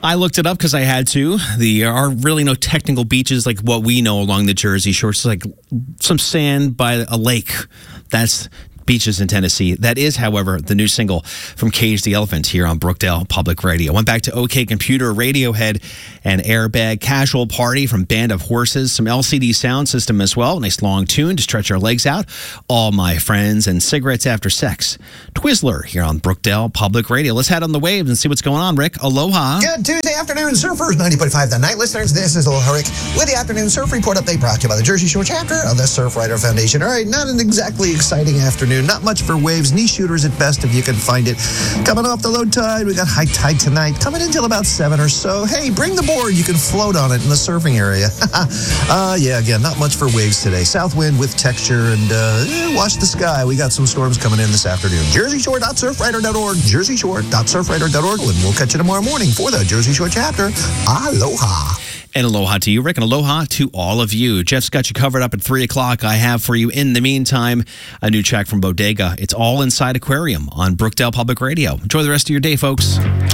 I looked it up because I had to. There are really no technical beaches like what we know along the Jersey Shore. It's like some sand by a lake. That's beaches in Tennessee. That is, however, the new single from Cage the Elephant here on Brookdale Public Radio. Went back to OK Computer, Radiohead, and Airbag. Casual Party from Band of Horses. Some LCD Sound System as well. Nice long tune to stretch our legs out. All My Friends and Cigarettes After Sex. Twizzler here on Brookdale Public Radio. Let's head on the waves and see what's going on, Rick. Aloha. Good Tuesday afternoon, surfers. 90.5 The Night listeners. This is Aloha Rick with the Afternoon Surf Report update brought to you by the Jersey Shore chapter of the Surfrider Foundation. All right, not an exactly exciting afternoon. Not much for waves. Knee shooters at best if you can find it. Coming off the low tide, we got high tide tonight. Coming until about 7 or so. Hey, bring the board. You can float on it in the surfing area. Yeah, again, not much for waves today. South wind with texture and watch the sky. We got some storms coming in this afternoon. JerseyShore.surfrider.org. JerseyShore.surfrider.org. And we'll catch you tomorrow morning for the Jersey Shore chapter. Aloha. And aloha to you, Rick, and aloha to all of you. Jeff's got you covered up at 3 o'clock. I have for you, in the meantime, a new track from Bodega. It's All Inside Aquarium on Brookdale Public Radio. Enjoy the rest of your day, folks.